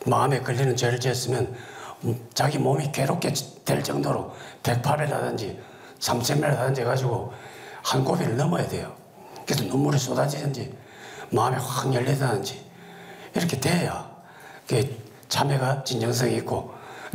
마음에 걸리는 죄를 지었으면 자기 몸이 괴롭게 될 정도로 108회라든지 3000회라든지 해가지고 한 고비를 넘어야 돼요. 그래서 눈물이 쏟아지든지 마음이 확 열리다든지 이렇게 돼야 참회가 진정성이 있고